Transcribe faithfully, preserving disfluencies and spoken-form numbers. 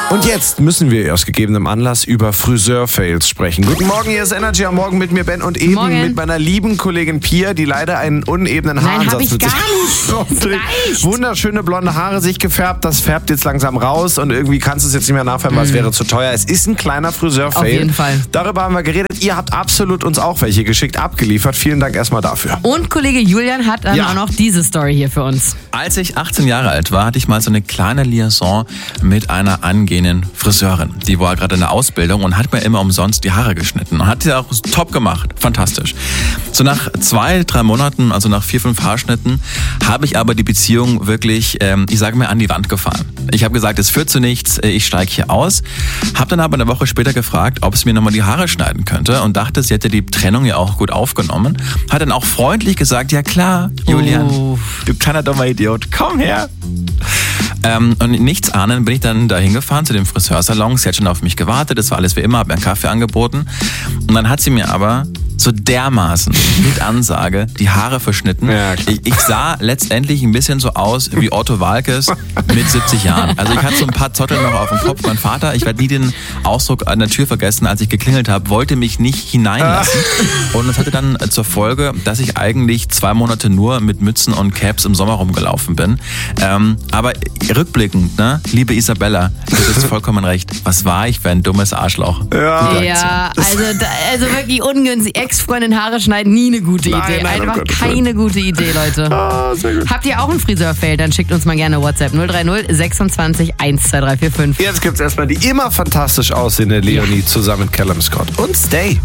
Und jetzt müssen wir aus gegebenem Anlass über Friseur-Fails sprechen. Guten Morgen, hier ist Energy am Morgen mit mir, Ben, und eben Morgen. mit meiner lieben Kollegin Pia, die leider einen unebenen Nein, Haaransatz hab ich mit gar sich nicht. trägt. Reicht. Wunderschöne blonde Haare sich gefärbt, das färbt jetzt langsam raus und irgendwie kannst du es jetzt nicht mehr nachfärben, weil es wäre zu teuer. Es ist ein kleiner Friseur-Fail. Auf jeden Fall. Darüber haben wir geredet. Ihr habt absolut uns auch welche geschickt, abgeliefert. Vielen Dank erstmal dafür. Und Kollege Julian hat dann Ja. auch noch diese Story hier für uns. Als ich achtzehn Jahre alt war, hatte ich mal so eine kleine Liaison mit einer angehenden Friseurin. Die war gerade in der Ausbildung und hat mir immer umsonst die Haare geschnitten. Und hat sie auch top gemacht. Fantastisch. So nach zwei, drei Monaten, also nach vier, fünf Haarschnitten, habe ich aber die Beziehung wirklich, ähm, ich sage mal, an die Wand gefahren. Ich habe gesagt, es führt zu nichts, ich steige hier aus. Habe dann aber eine Woche später gefragt, ob es mir nochmal die Haare schneiden könnte und dachte, sie hätte die Trennung ja auch gut aufgenommen. Hat dann auch freundlich gesagt, ja klar, Julian, Oh. du kleiner dummer Idiot, komm her. Ähm, und nichts ahnen bin ich dann da hingefahren zu dem Friseursalon. Sie hat schon auf mich gewartet, das war alles wie immer, hat mir einen Kaffee angeboten. Und dann hat sie mir aber so dermaßen mit Ansage die Haare verschnitten. Ja, klar. ich, ich sah letztendlich ein bisschen so aus wie Otto Walkes mit siebzig Jahren. Also ich hatte so ein paar Zotteln noch auf dem Kopf. Mein Vater, ich werde nie den Ausdruck an der Tür vergessen, als ich geklingelt habe, wollte mich nicht hineinlassen. Und das hatte dann zur Folge, dass ich eigentlich zwei Monate nur mit Mützen und Caps im Sommer rumgelaufen bin. Ähm, aber rückblickend, ne, liebe Isabella, du hast vollkommen recht. Was war ich für ein dummes Arschloch? Ja. Ja, also, da, also wirklich ungünstig. Ex-Freundin Haare schneiden, nie eine gute Nein, Idee. nein, oh Einfach Gott, oh keine gute Idee, Leute. Ah, sehr gut. Habt ihr auch einen Friseur-Fail? Dann schickt uns mal gerne WhatsApp null drei null sechsundzwanzig eins zwei drei vier fünf. Jetzt gibt's erstmal die immer fantastisch aussehende Leonie zusammen mit Callum Scott und Stay.